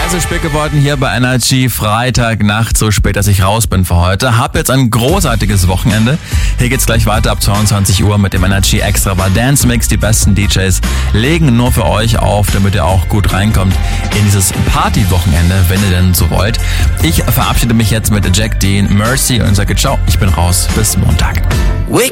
Es ist spät geworden hier bei Energy, Freitagnacht, so spät, dass ich raus bin für heute. Hab jetzt ein großartiges Wochenende. Hier geht's gleich weiter ab 22 Uhr mit dem Energy Extra Dance Mix. Die besten DJs legen nur für euch auf, damit ihr auch gut reinkommt in dieses Party-Wochenende, wenn ihr denn so wollt. Ich verabschiede mich jetzt mit Jack Dean, Mercy und sage ciao, ich bin raus, bis Montag.